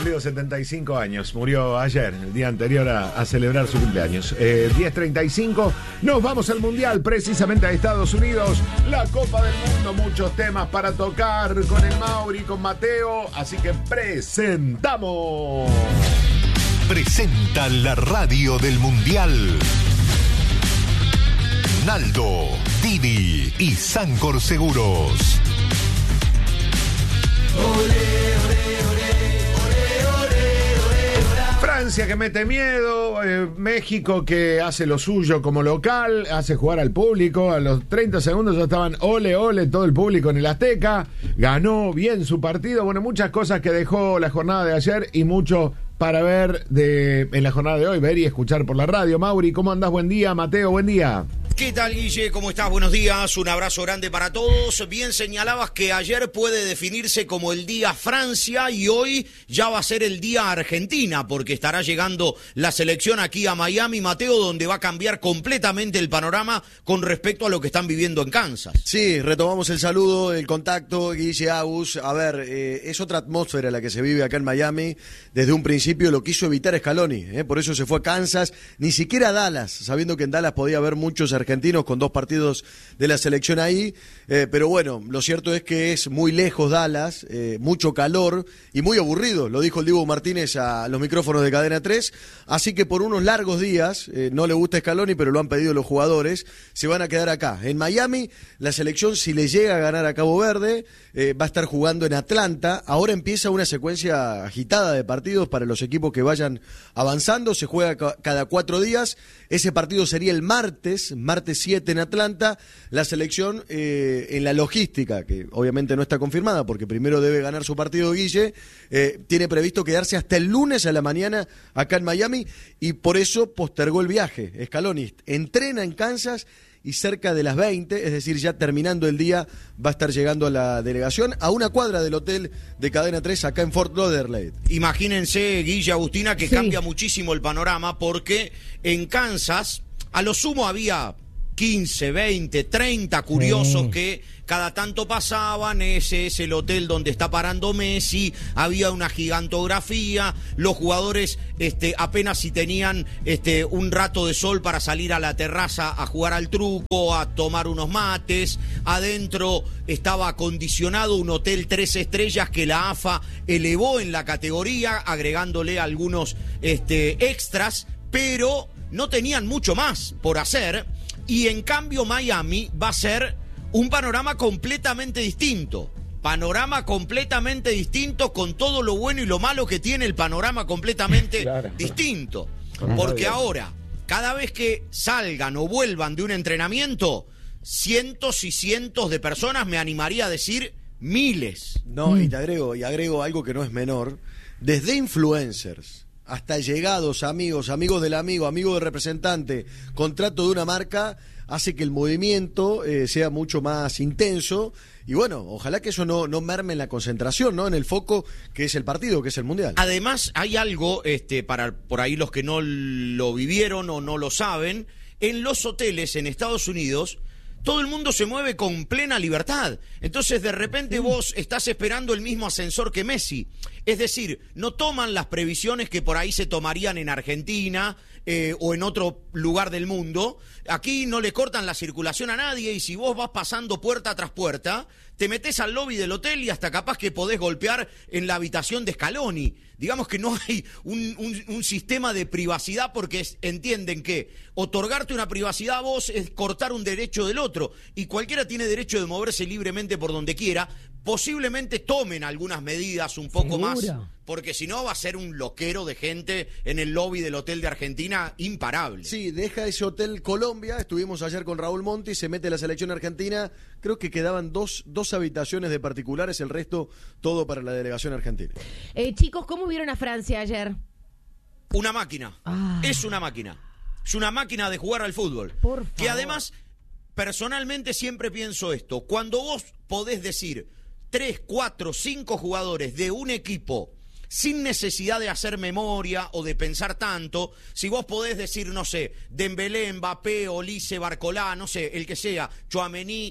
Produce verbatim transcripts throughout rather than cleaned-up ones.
cumplido setenta y cinco años. Murió ayer, el día anterior a, a celebrar su cumpleaños. Eh, diez treinta y cinco. Nos vamos al Mundial, precisamente a Estados Unidos. La Copa del Mundo, muchos temas para tocar con el Mauri, con Mateo. Así que presentamos. Presenta la radio del Mundial. Naldo, Didi y Sancor Seguros. Francia que mete miedo, eh, México que hace lo suyo como local, hace jugar al público, a los treinta segundos ya estaban ole ole todo el público en el Azteca, ganó bien su partido, bueno, muchas cosas que dejó la jornada de ayer y mucho para ver de en la jornada de hoy, ver y escuchar por la radio. Mauri, ¿cómo andás? Buen día. Mateo, buen día. ¿Qué tal, Guille? ¿Cómo estás? Buenos días, un abrazo grande para todos. Bien señalabas que ayer puede definirse como el día Francia y hoy ya va a ser el día Argentina, porque estará llegando la selección aquí a Miami, Mateo, donde va a cambiar completamente el panorama con respecto a lo que están viviendo en Kansas. Sí, retomamos el saludo, el contacto, Guille, Agus. A ver, eh, es otra atmósfera la que se vive acá en Miami. Desde un principio lo quiso evitar Scaloni, eh, por eso se fue a Kansas, ni siquiera a Dallas, sabiendo que en Dallas podía haber muchos argentinos con dos partidos de la selección ahí, eh, pero bueno, lo cierto es que es muy lejos Dallas, eh, mucho calor y muy aburrido, lo dijo el Dibu Martínez a los micrófonos de Cadena tres, así que por unos largos días, eh, no le gusta Scaloni, pero lo han pedido los jugadores, se van a quedar acá. En Miami, la selección, si le llega a ganar a Cabo Verde, eh, va a estar jugando en Atlanta. Ahora empieza una secuencia agitada de partidos para los equipos que vayan avanzando, se juega ca- cada cuatro días, ese partido sería el martes, martes siete en Atlanta. La selección eh, en la logística, que obviamente no está confirmada porque primero debe ganar su partido Guille, eh, tiene previsto quedarse hasta el lunes a la mañana acá en Miami y por eso postergó el viaje. Scaloni entrena en Kansas y cerca de las veinte, es decir, ya terminando el día, va a estar llegando a la delegación a una cuadra del hotel de Cadena tres acá en Fort Lauderdale. Imagínense, Guille, Agustina, que Sí. cambia muchísimo el panorama porque en Kansas a lo sumo había quince, veinte, treinta curiosos Sí. que cada tanto pasaban. Ese es el hotel donde está parando Messi, había una gigantografía, los jugadores este, apenas si tenían este, un rato de sol para salir a la terraza a jugar al truco, a tomar unos mates. Adentro estaba acondicionado un hotel tres estrellas que la A F A elevó en la categoría, agregándole algunos este, extras, pero no tenían mucho más por hacer. Y en cambio Miami va a ser un panorama completamente distinto. Panorama completamente distinto con todo lo bueno y lo malo que tiene el panorama completamente Claro. distinto. Porque ahora, cada vez que salgan o vuelvan de un entrenamiento, cientos y cientos de personas, me animaría a decir miles. No, y te agrego, y agrego algo que no es menor, desde influencers hasta llegados, amigos, amigos del amigo, amigo del representante, contrato de una marca, hace que el movimiento eh, sea mucho más intenso y bueno, ojalá que eso no, no merme en la concentración, ¿no? En el foco que es el partido, que es el Mundial. Además, hay algo, este, para por ahí los que no lo vivieron o no lo saben, en los hoteles en Estados Unidos todo el mundo se mueve con plena libertad. Entonces, de repente vos estás esperando el mismo ascensor que Messi. Es decir, no toman las previsiones que por ahí se tomarían en Argentina eh, o en otro lugar del mundo. Aquí no le cortan la circulación a nadie y si vos vas pasando puerta tras puerta, te metés al lobby del hotel y hasta capaz que podés golpear en la habitación de Scaloni. Digamos que no hay un, un, un sistema de privacidad porque es, entienden que otorgarte una privacidad a vos es cortar un derecho del otro y cualquiera tiene derecho de moverse libremente por donde quiera. Posiblemente tomen algunas medidas un poco ¿Segura? más, porque si no va a ser un loquero de gente en el lobby del hotel de Argentina imparable. Sí, deja ese hotel Colombia, estuvimos ayer con Raúl Monti, se mete la selección argentina, creo que quedaban dos, dos habitaciones de particulares, el resto todo para la delegación argentina. Eh, chicos, ¿cómo vieron a Francia ayer? Una máquina, Ah. es una máquina, es una máquina de jugar al fútbol. Por favor. Que además, personalmente siempre pienso esto, cuando vos podés decir tres, cuatro, cinco jugadores de un equipo sin necesidad de hacer memoria o de pensar tanto, si vos podés decir, no sé, Dembélé, Mbappé, Olise, Barcolá, no sé, el que sea, Tchouaméni,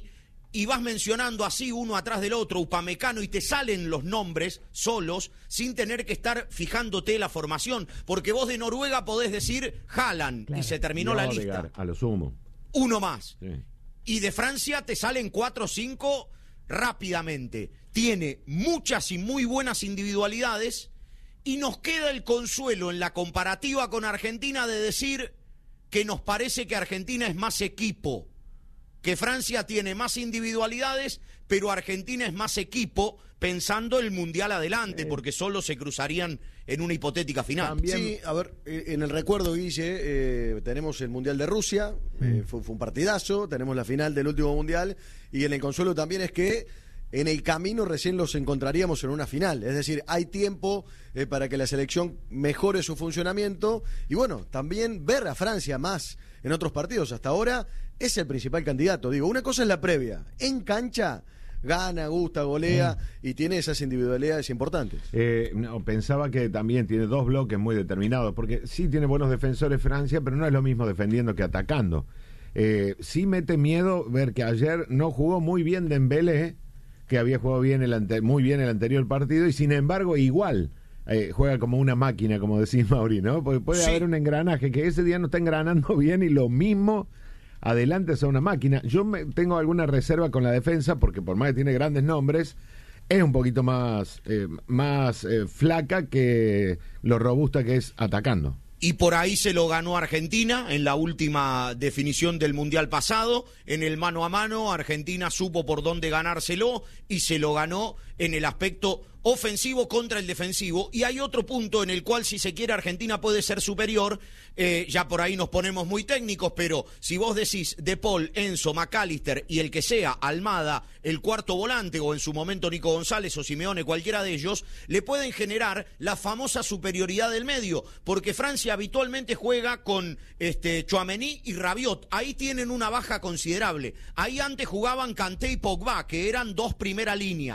y vas mencionando así uno atrás del otro, Upamecano, y te salen los nombres solos sin tener que estar fijándote la formación, porque vos de Noruega podés decir Haaland, claro, y se terminó y la Odegaard, lista. A lo sumo. Uno más. Sí. Y de Francia te salen cuatro o cinco rápidamente. Tiene muchas y muy buenas individualidades y nos queda el consuelo en la comparativa con Argentina de decir que nos parece que Argentina es más equipo, que Francia tiene más individualidades, pero Argentina es más equipo, pensando el Mundial adelante, porque solo se cruzarían en una hipotética final. También, sí, a ver, en el recuerdo, Guille, eh, tenemos el Mundial de Rusia, eh, fue, fue un partidazo, tenemos la final del último Mundial, y en el consuelo también es que en el camino recién los encontraríamos en una final. Es decir, hay tiempo eh, para que la selección mejore su funcionamiento y bueno, también ver a Francia más en otros partidos. Hasta ahora es el principal candidato. Digo, una cosa es la previa. En cancha gana, gusta, golea mm. y tiene esas individualidades importantes. Eh, no, pensaba que también tiene dos bloques muy determinados, porque sí tiene buenos defensores Francia, pero no es lo mismo defendiendo que atacando. Eh, sí mete miedo ver que ayer no jugó muy bien Dembélé, que había jugado bien el ante, muy bien el anterior partido, y sin embargo igual eh, juega como una máquina, como decís, Mauri, ¿no? Porque puede sí. haber un engranaje que ese día no está engranando bien y lo mismo adelante es una máquina. Yo me, tengo alguna reserva con la defensa porque por más que tiene grandes nombres, es un poquito más, eh, más eh, flaca que lo robusta que es atacando. Y por ahí se lo ganó Argentina en la última definición del Mundial pasado. En el mano a mano, Argentina supo por dónde ganárselo y se lo ganó en el aspecto ofensivo contra el defensivo. Y hay otro punto en el cual, si se quiere, Argentina puede ser superior. Eh, ya por ahí nos ponemos muy técnicos, pero si vos decís De Paul, Enzo, McAllister y el que sea, Almada, el cuarto volante, o en su momento Nico González o Simeone, cualquiera de ellos, le pueden generar la famosa superioridad del medio, porque Francia habitualmente juega con este Tchouaméni y Rabiot. Ahí tienen una baja considerable. Ahí antes jugaban Kanté y Pogba, que eran dos primera línea.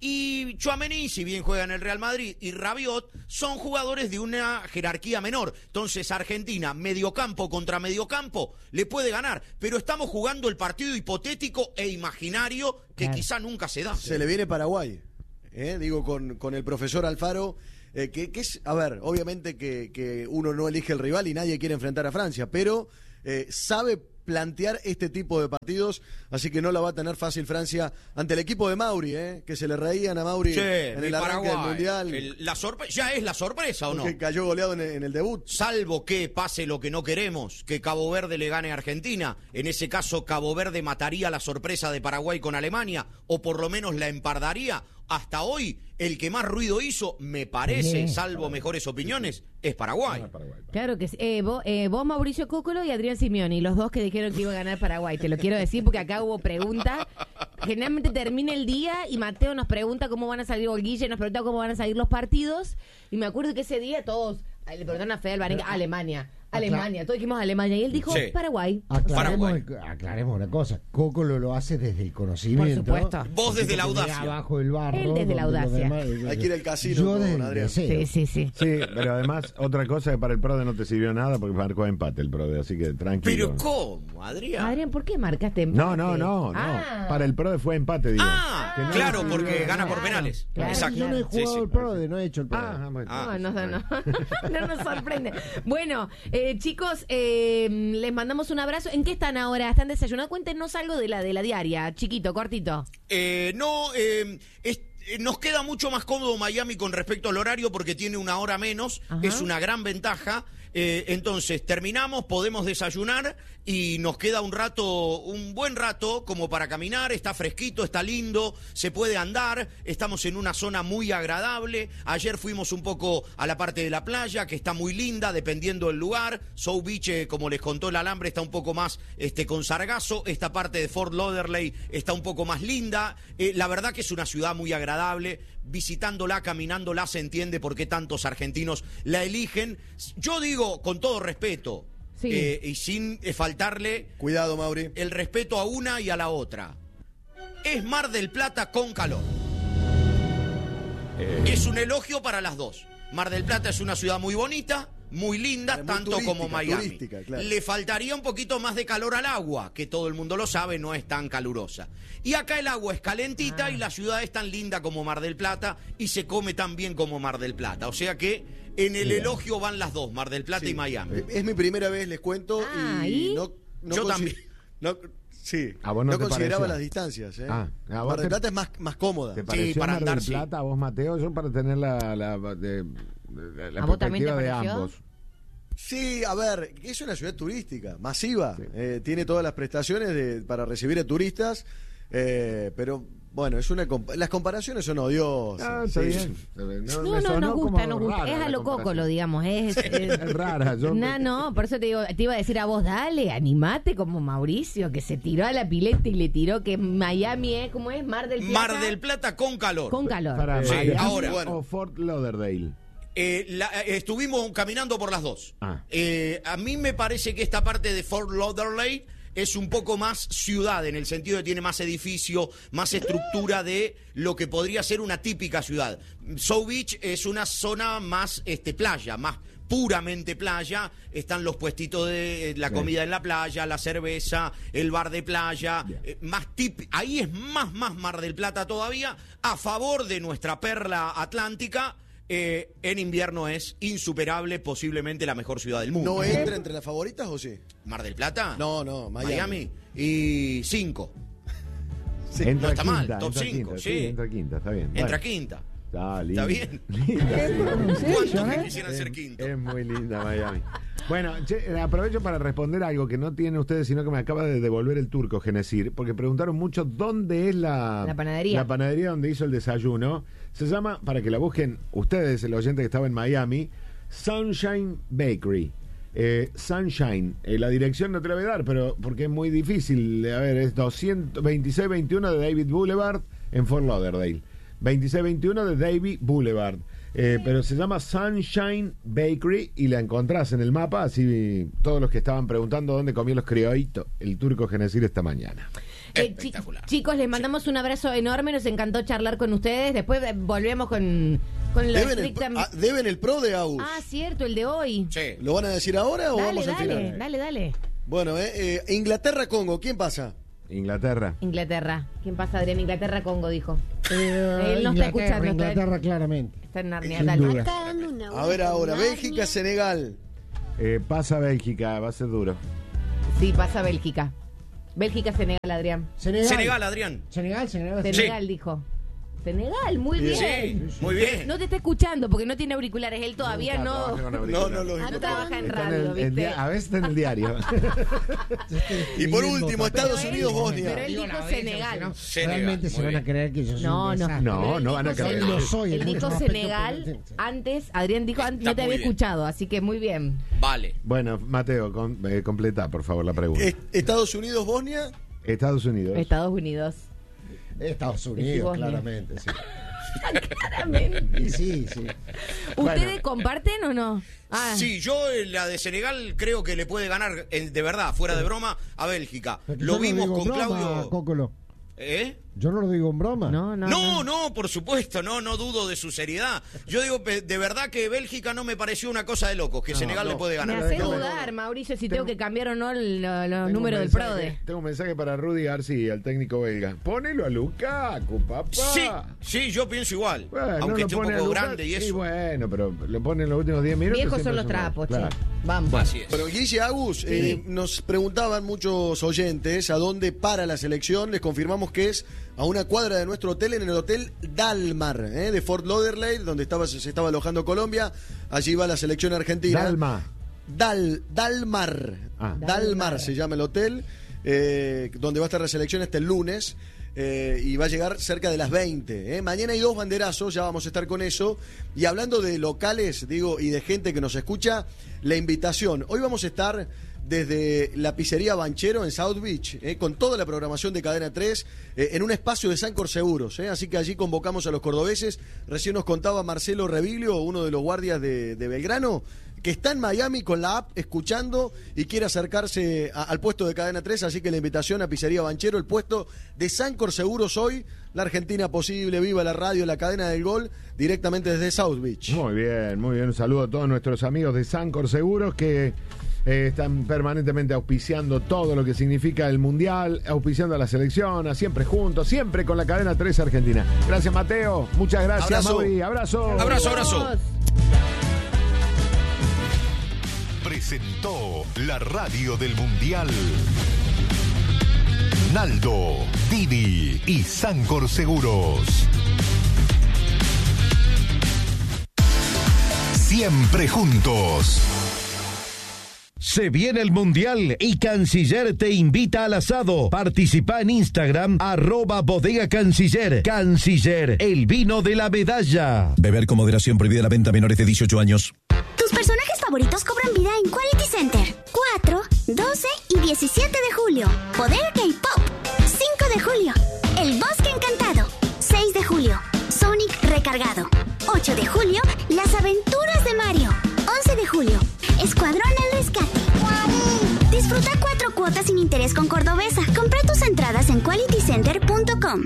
Y Tchouaméni, si bien juega en el Real Madrid, y Rabiot son jugadores de una jerarquía menor. Entonces Argentina, mediocampo contra mediocampo, le puede ganar. Pero estamos jugando el partido hipotético e imaginario que claro. quizá nunca se da. Se le viene Paraguay, ¿eh? Digo, con, con el profesor Alfaro, eh, que, que es, a ver, obviamente que, que uno no elige el rival y nadie quiere enfrentar a Francia, pero eh, sabe plantear este tipo de partidos, así que no la va a tener fácil Francia ante el equipo de Mauri, ¿eh? Que se le reían a Mauri sí, en el arranque del Mundial. El, la sorpre- ¿Ya es la sorpresa o no? Que cayó goleado en el, en el debut. Salvo que pase lo que no queremos, que Cabo Verde le gane a Argentina. En ese caso, Cabo Verde mataría la sorpresa de Paraguay con Alemania, o por lo menos la empardaría. Hasta hoy, el que más ruido hizo, me parece, salvo mejores opiniones, es Paraguay. Claro que sí. Eh, vos, eh, vos, Mauricio Cúculo y Adrián Simeoni, los dos que dijeron que iba a ganar Paraguay. Te lo quiero decir porque acá hubo preguntas. Generalmente termina el día y Mateo nos pregunta cómo van a salir, o Guille nos pregunta cómo van a salir los partidos. Y me acuerdo que ese día todos, le preguntaron a Fede Alvarenga, Alemania. Alemania, todos dijimos Alemania y él dijo sí. Paraguay. Aclaremos, Paraguay. aclaremos una cosa, Coco lo, lo hace desde el conocimiento. Por supuesto. Vos desde la audacia. Abajo del barro. Él desde la audacia. Demás, hay que ir al casino yo con desde Adrián. Sí, sí, sí. Sí, pero además, otra cosa que para el Prode no te sirvió nada porque marcó empate el Prode, así que tranquilo. ¿Pero cómo, Adrián? Adrián, ¿por qué marcaste empate? No, no, no, no. Ah. Para el Prode fue empate, digo. Ah, no claro, porque gana por penales. Claro, Exacto. Yo no he jugado sí, sí. el Prode, no he hecho el Prode. Ah, bueno. Ah, No, no, no, no nos sorprende. Bueno, eh, chicos, eh, les mandamos un abrazo. ¿En qué están ahora? ¿Están desayunando? Cuéntenos algo de la de la diaria, chiquito, cortito. Eh, no, eh, es, eh, nos queda mucho más cómodo Miami con respecto al horario porque tiene una hora menos. Ajá. Es una gran ventaja. Eh, entonces, terminamos, podemos desayunar y nos queda un rato, un buen rato como para caminar. Está fresquito, está lindo, se puede andar, estamos en una zona muy agradable. Ayer fuimos un poco a la parte de la playa, que está muy linda, dependiendo del lugar. South Beach, eh, como les contó el alambre, está un poco más este, con sargazo. Esta parte de Fort Lauderdale está un poco más linda. Eh, la verdad que es una ciudad muy agradable. Visitándola, caminándola, se entiende por qué tantos argentinos la eligen. Yo digo, con todo respeto, sí. eh, y sin eh, faltarle cuidado, Mauri, el respeto a una y a la otra, es Mar del Plata con calor. Eh. Es un elogio para las dos. Mar del Plata es una ciudad muy bonita, muy linda, Es muy tanto turística, como Miami. turística, claro. Le faltaría un poquito más de calor al agua, que todo el mundo lo sabe, no es tan calurosa. Y acá el agua es calentita Ah. y la ciudad es tan linda como Mar del Plata y se come tan bien como Mar del Plata. O sea que en el Bien. elogio van las dos, Mar del Plata Sí. y Miami. Es mi primera vez, les cuento, Ah, y ¿y? no, no Yo consi- también. no- sí, ¿A vos no no te consideraba pareció? las distancias. ¿eh? Ah, ¿a vos Mar del te- Plata es más, más cómoda. ¿Te pareció para Mar andar, del sí. Plata a vos, Mateo? Yo para tener la, la, de- de- la ¿A vos también te perspectiva de pareció? ambos. Sí, a ver, es una ciudad turística, masiva. Eh, tiene todas las prestaciones de- para recibir a turistas, eh, pero bueno, es una compa- las comparaciones son odiosas. Ah, está sí. bien. No, me no, sonó nos como gusta, nos gusta. rara Es a la lo comparación. cócolo, digamos. Es, es- Es rara. Yo No, no, por eso te digo, te iba a decir a vos, dale, animate como Mauricio, que se tiró a la pileta y le tiró que Miami es, ¿cómo es? Mar del Plata. Mar del Plata con calor. Con calor. Para Sí, Miami ahora. o Fort Lauderdale. Eh, la- eh, estuvimos caminando por las dos. Ah. Eh, a mí me parece que esta parte de Fort Lauderdale es un poco más ciudad, en el sentido de que tiene más edificio, más estructura de lo que podría ser una típica ciudad. South Beach es una zona más este, playa, más puramente playa. Están los puestitos de eh, la Sí. comida en la playa, la cerveza, el bar de playa. Bien. eh, más tip- ahí es más, más Mar del Plata todavía, a favor de nuestra perla atlántica. Eh, en invierno es insuperable, posiblemente la mejor ciudad del mundo. ¿No entra entre las favoritas o sí? ¿Mar del Plata? No, no, Miami. Miami. Y cinco. Sí. Entra no está mal, quinta, top entra cinco, quinta, sí. entra quinta, está bien. Entra Bueno, quinta. Está lindo. Está bien. Linda, sí. ¿Cuántos que ¿eh? quisieran ser quinto? Es muy linda Miami. Bueno, che, aprovecho para responder algo que no tienen ustedes, sino que me acaba de devolver el turco Genesir, porque preguntaron mucho dónde es la, La panadería. la panadería donde hizo el desayuno. Se llama, para que la busquen ustedes, el oyente que estaba en Miami, Sunshine Bakery. Eh, Sunshine, eh, la dirección no te la voy a dar, pero porque es muy difícil. A ver, es doscientos veintiséis veintiuno de David Boulevard en Fort Lauderdale. veintiséis veintiuno de David Boulevard. Eh, pero se llama Sunshine Bakery y la encontrás en el mapa, así todos los que estaban preguntando dónde comió los criollitos, el turco Genesir esta mañana. Eh, chi- Espectacular. chicos, les mandamos un abrazo enorme, nos encantó charlar con ustedes. Después eh, volvemos con, con la Deben el, estricta... ah, deben el pro de Agus. Ah, cierto, el de hoy. Sí. ¿Lo van a decir ahora o Dale, vamos al dale, final? dale, dale. Bueno, eh, eh, Inglaterra-Congo, ¿quién pasa? Inglaterra. Inglaterra. ¿Quién pasa, Adrián? Inglaterra-Congo, dijo. Eh, Él no está Inglaterra, escuchando, está- Inglaterra, claramente. Está en Narnia, Sin dale. duda. A ver ahora, Bélgica-Senegal. Eh, pasa Bélgica, va a ser duro. Sí, pasa Bélgica. Bélgica-Senegal, Adrián. Senegal. Senegal, Adrián. Senegal, Senegal. Senegal, dijo. Senegal, muy bien. Sí, muy bien. No te está escuchando porque no tiene auriculares. Él todavía Nunca no, trabajé con No, auriculares. no, lo no trabaja en Está en radio, el- en ¿viste? dia- a veces está en el diario. Y por último, Pero Estados él- Unidos, Bosnia. Pero él Digo dijo la vez, Senegal. o sea, Senegal, Realmente se muy van a bien. creer que yo soy No, un no. desastre. No, Pero él no van a dijo creer. Lo soy. en Él dijo muchos aspectos, Senegal pero- sí. antes. Adrián dijo antes, Está no te muy había bien. escuchado, así que muy bien. Vale. Bueno, Mateo, con- eh, completa por favor la pregunta. Eh, Estados Unidos, Bosnia. Estados Unidos. Estados Unidos. Estados Sí, Unidos, Bosnia. claramente, sí. Claramente. Y sí, sí. ¿Ustedes comparten o no? Ah, Sí, yo eh, la de Senegal creo que le puede ganar, eh, de verdad, fuera de broma, a Bélgica. Pero que Lo yo no vimos digo con broma, Claudio. Cócolo. ¿Eh? Yo no lo digo en broma. No, no. No, no, por supuesto, no, no dudo de su seriedad. Yo digo, pe- de verdad que Bélgica no me pareció una cosa de locos, que Senegal no. le puede Me ganar. hace no, no, dudar, no. Mauricio, si Tengo- tengo que cambiar o no lo- los Tengo un números del mensaje- PRODE. Tengo un mensaje para Rudy García, el técnico belga. Ponelo a Lukaku, papá. Sí, sí, yo pienso igual. Bueno, no aunque lo esté un pone a poco Lukaku, grande y sí, eso. bueno, pero lo pone en los últimos diez minutos. Viejos siempre son los es un gol. trapos, che. Claro. Vamos. Así es. Bueno, Guille Agus, eh, nos preguntaban muchos oyentes a dónde para la selección. Les confirmamos que es a una cuadra de nuestro hotel, en el Hotel Dalmar, eh, de Fort Lauderdale, donde estaba, se estaba alojando Colombia. Allí va la selección argentina. Dalma. Dal, Dalmar. Ah. Dalmar Dalmar. se llama el hotel, eh, donde va a estar la selección este lunes. eh, y va a llegar cerca de las veinte. eh. Mañana hay dos banderazos, ya vamos a estar con eso. Y hablando de locales, digo, y de gente que nos escucha, la invitación. Hoy vamos a estar desde la pizzería Banchero en South Beach, eh, con toda la programación de Cadena tres, eh, en un espacio de Sancor Seguros. eh. Así que allí convocamos a los cordobeses. Recién nos contaba Marcelo Revilio, uno de los guardias de, de Belgrano, que está en Miami con la app escuchando y quiere acercarse a, al puesto de Cadena tres, así que la invitación a Pizzería Banchero, el puesto de Sancor Seguros hoy, la Argentina posible, viva la radio, la cadena del gol, directamente desde South Beach. Muy bien, muy bien. Un saludo a todos nuestros amigos de Sancor Seguros que eh, están permanentemente auspiciando todo lo que significa el Mundial, auspiciando a la selección, a siempre juntos, siempre con la cadena tres Argentina. Gracias, Mateo. Muchas gracias, Abrazo. Mauri. Abrazo. Abrazo, abrazo. Presentó la radio del Mundial. Naldo, Didi y Sancor Seguros. Siempre juntos. Se viene el Mundial y Canciller te invita al asado. Participa en Instagram, arroba bodega Canciller. Canciller, el vino de la medalla. Beber con moderación, prohibida la venta a menores de dieciocho años. Tus personajes favoritos cobran vida en Quality Center. cuatro, doce y diecisiete de julio. Bodega K-Pop. cinco de julio. El Bosque Encantado. seis de julio. Sonic Recargado. ocho de julio. Las Aventuras de Mario. once de julio. Escuadrón al Rescate. Disfruta cuatro cuotas sin interés con Cordobesa. Compra tus entradas en quality center punto com.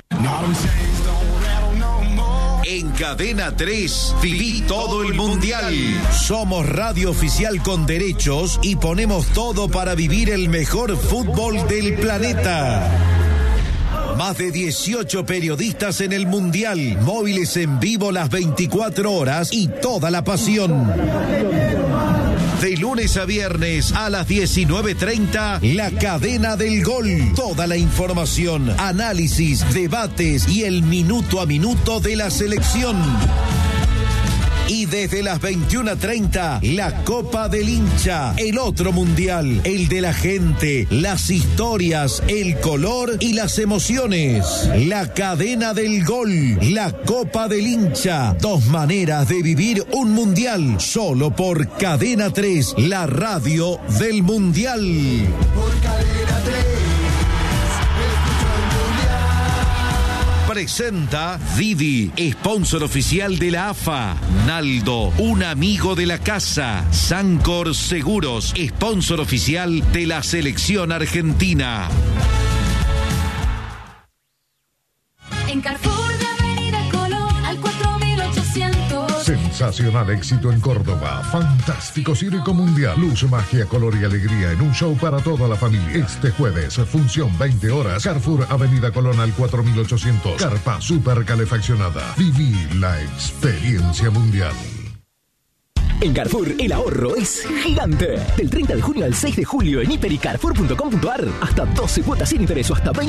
En Cadena tres, viví todo el Mundial. Somos radio oficial con derechos y ponemos todo para vivir el mejor fútbol del planeta. Más de dieciocho periodistas en el Mundial, móviles en vivo las veinticuatro horas y toda la pasión. De lunes a viernes a las diecinueve treinta, la cadena del gol. Toda la información, análisis, debates y el minuto a minuto de la selección. Y desde las veintiuna treinta, la Copa del Hincha, el otro mundial, el de la gente, las historias, el color y las emociones. La cadena del gol, la Copa del Hincha, dos maneras de vivir un mundial, solo por Cadena tres, la radio del mundial. Por Cadena tres. Presenta Didi, sponsor oficial de la A F A. Naldo, un amigo de la casa. Sancor Seguros, sponsor oficial de la selección argentina. En Carrefour de Avenida Colón al cuatro mil ochocientos. Sensacional éxito en Córdoba. Fantástico circo mundial. Luz, magia, color y alegría en un show para toda la familia. Este jueves, función veinte horas. Carrefour Avenida Colón al cuatro mil ochocientos. Carpa super calefaccionada. Viví la experiencia mundial. En Carrefour, el ahorro es gigante. Del treinta de junio al seis de julio en hiper y carrefour punto com punto ar. Hasta doce cuotas sin interés o hasta veinte